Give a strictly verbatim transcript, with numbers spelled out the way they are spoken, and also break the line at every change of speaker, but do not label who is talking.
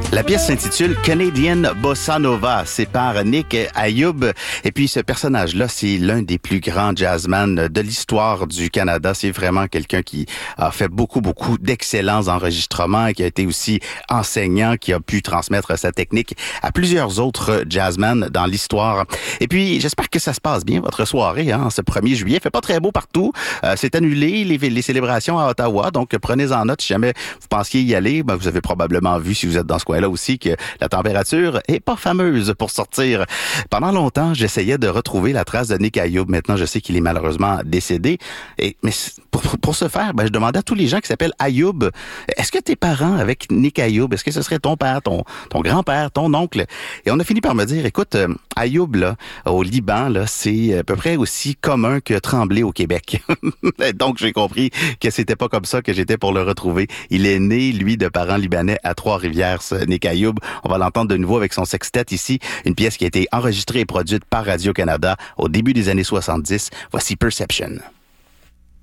La pièce s'intitule Canadian Bossa Nova. C'est par Nick Ayoub. Et puis, ce personnage-là, c'est l'un des plus grands jazzmen de l'histoire du Canada. C'est vraiment quelqu'un qui a fait beaucoup, beaucoup d'excellents enregistrements et qui a été aussi enseignant, qui a pu transmettre sa technique à plusieurs autres jazzmen dans l'histoire. Et puis, j'espère que ça se passe bien, votre soirée, hein, ce premier juillet. Il fait pas très beau partout. Euh, c'est annulé, les, les célébrations à Ottawa. Donc, prenez-en note si jamais vous pensiez y aller. Ben, vous avez probablement vu, si vous êtes dans ce coin là aussi, que la température est pas fameuse pour sortir. Pendant longtemps, j'essayais de retrouver la trace de Nick Ayoub. Maintenant, je sais qu'il est malheureusement décédé. Et mais pour, pour ce faire, ben, je demandais à tous les gens qui s'appellent Ayoub, est-ce que tes parents avec Nick Ayoub, est-ce que ce serait ton père, ton ton grand-père, ton oncle? Et on a fini par me dire, écoute, euh, Ayoub là, au Liban là, c'est à peu près aussi commun que Tremblay au Québec. Donc j'ai compris que c'était pas comme ça que j'étais pour le retrouver. Il est né, lui, de parents libanais à Trois-Rivières, ce Nick Ayoub. On va l'entendre de nouveau avec son sextet ici, une pièce qui a été enregistrée et produite par Radio-Canada au début des années soixante-dix. Voici Perception.